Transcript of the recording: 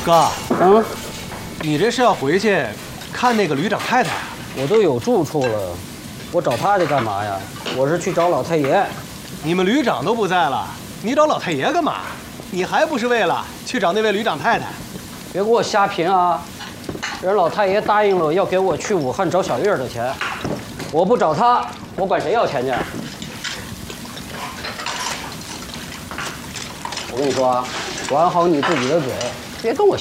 哥， 嗯， 你这是要回去看那个旅长太太啊？ 我都有住处了，我找他去干嘛呀？我是去找老太爷。 你们旅长都不在了，你找老太爷干嘛？你还不是为了去找那位旅长太太？ 别给我瞎贫啊！人老太爷答应了要给我去武汉找小月的钱，我不找他，我管谁要钱去？我跟你说啊，管好你自己的嘴，别跟我